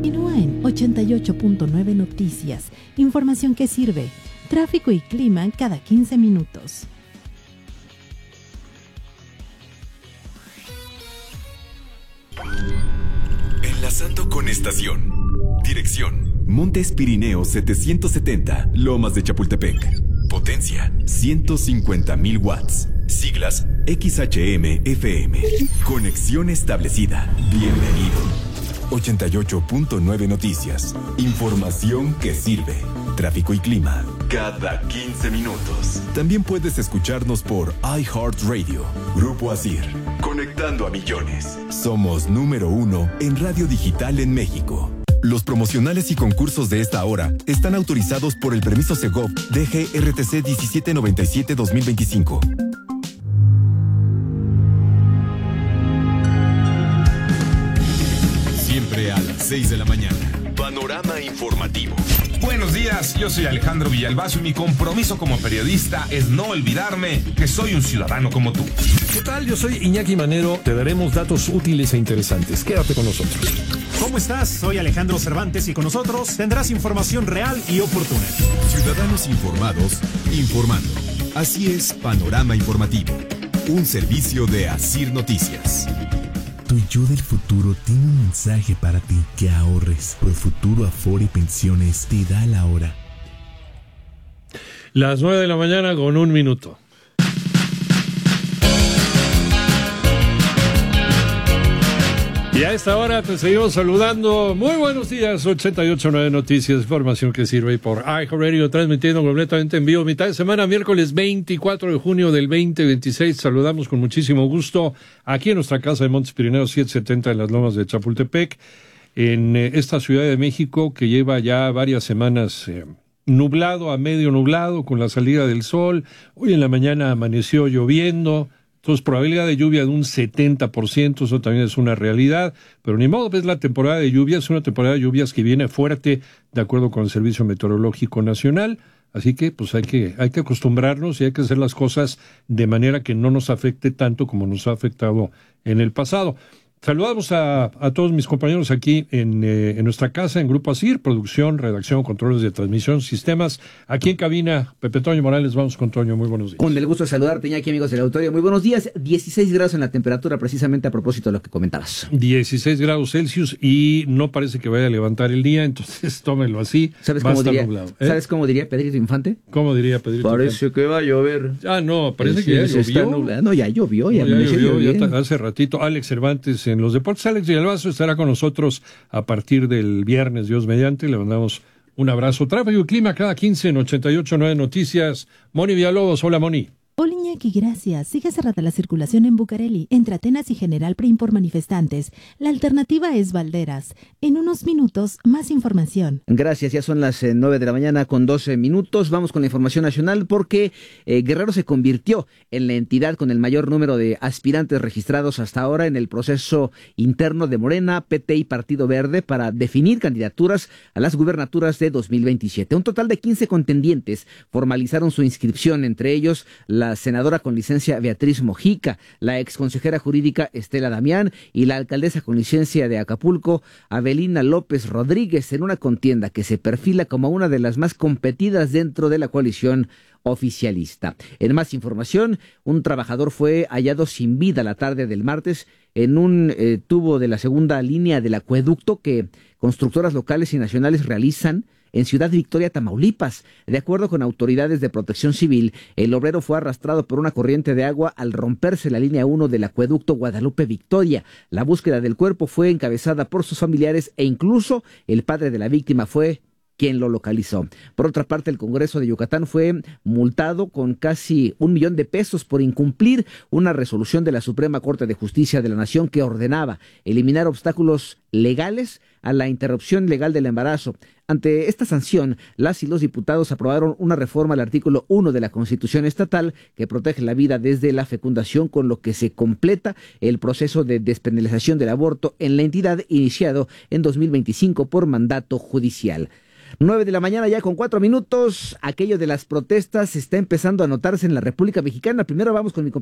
Continúa en 88.9 Noticias. Información que sirve. Tráfico y clima cada 15 minutos. Enlazando con estación. Dirección: Montes Pirineos 770, Lomas de Chapultepec. Potencia: 150,000 watts. Siglas: XHM-FM. Conexión establecida. Bienvenido. 88.9 Noticias. Información que sirve. Tráfico y clima cada 15 minutos. También puedes escucharnos por iHeartRadio. Grupo ASIR. Conectando a millones. Somos número 1 en radio digital en México. Los promocionales y concursos de esta hora están autorizados por el permiso Segov DGRTC 1797-2025. Siempre a las 6 de la mañana. Panorama informativo. Buenos días, yo soy Alejandro Villalbazo y mi compromiso como periodista es no olvidarme que soy un ciudadano como tú. ¿Qué tal? Yo soy Iñaki Manero. Te daremos datos útiles e interesantes. Quédate con nosotros. ¿Cómo estás? Soy Alejandro Cervantes y con nosotros tendrás información real y oportuna. Ciudadanos informados, informando. Así es Panorama Informativo. Un servicio de ASIR Noticias. Tu yo del futuro tiene un mensaje para ti: que ahorres. Profuturo Afore y Pensiones te da la hora. Las 9 de la mañana con 1 minuto. Y a esta hora te seguimos saludando. Muy buenos días, 88.9 Noticias, información que sirve por iHeartRadio, transmitiendo completamente en vivo, mitad de semana, miércoles 24 de junio del 2026. Saludamos con muchísimo gusto aquí en nuestra casa de Montes Pirineos 770 en las Lomas de Chapultepec, en esta Ciudad de México que lleva ya varias semanas nublado a medio nublado con la salida del sol. Hoy en la mañana amaneció lloviendo. Entonces, probabilidad de lluvia de un 70%, eso también es una realidad, pero ni modo, es la temporada de lluvias, es una temporada de lluvias que viene fuerte, de acuerdo con el Servicio Meteorológico Nacional, así que pues hay que acostumbrarnos y hay que hacer las cosas de manera que no nos afecte tanto como nos ha afectado en el pasado. Saludamos a todos mis compañeros aquí en nuestra casa, en Grupo ASIR, producción, redacción, controles de transmisión, sistemas. Aquí en cabina, Pepe Toño Morales, vamos con Toño, muy buenos días. Con el gusto de saludarte, Iñaki, amigos del auditorio, muy buenos días. 16 grados en la temperatura, precisamente a propósito de lo que comentabas. 16 grados Celsius y no parece que vaya a levantar el día, entonces tómenlo así. ¿Sabes cómo diría, ¿sabes cómo diría Pedrito Infante? ¿Cómo diría Pedrito Infante? Parece que va a llover. Ah, no, parece que ya llovió. No, ya llovió, ya llovió hace ratito. Alex Cervantes en los deportes. Alex Villalbazo estará con nosotros a partir del viernes, Dios mediante. Le mandamos un abrazo. Tráfico y clima cada 15 en 88.9 Noticias. Moni Villalobos, hola Moni. Hola Iñaki, gracias. Sigue cerrada la circulación en Bucareli, entre Atenas y General Prim por manifestantes. La alternativa es Valderas. En unos minutos, más información. Gracias, ya son las 9 de la mañana con 12 minutos. Vamos con la información nacional porque Guerrero se convirtió en la entidad con el mayor número de aspirantes registrados hasta ahora en el proceso interno de Morena, PT y Partido Verde para definir candidaturas a las gubernaturas de 2027. Un total de 15 contendientes formalizaron su inscripción, entre ellos la senadora con licencia Beatriz Mojica, la exconsejera jurídica Estela Damián y la alcaldesa con licencia de Acapulco, Avelina López Rodríguez, en una contienda que se perfila como una de las más competidas dentro de la coalición oficialista. En más información, un trabajador fue hallado sin vida la tarde del martes en un tubo de la segunda línea del acueducto que constructoras locales y nacionales realizan en Ciudad Victoria, Tamaulipas. De acuerdo con autoridades de protección civil, el obrero fue arrastrado por una corriente de agua al romperse la línea 1 del acueducto Guadalupe Victoria. La búsqueda del cuerpo fue encabezada por sus familiares e incluso el padre de la víctima fue quien lo localizó. Por otra parte, el Congreso de Yucatán fue multado con casi $1 millón por incumplir una resolución de la Suprema Corte de Justicia de la Nación que ordenaba eliminar obstáculos legales a la interrupción legal del embarazo. Ante esta sanción, las y los diputados aprobaron una reforma al artículo 1 de la Constitución estatal que protege la vida desde la fecundación, con lo que se completa el proceso de despenalización del aborto en la entidad iniciado en 2025 por mandato judicial. 9 de la mañana ya con 4 minutos. Aquello de las protestas está empezando a notarse en la República Mexicana. Primero vamos con mi compañero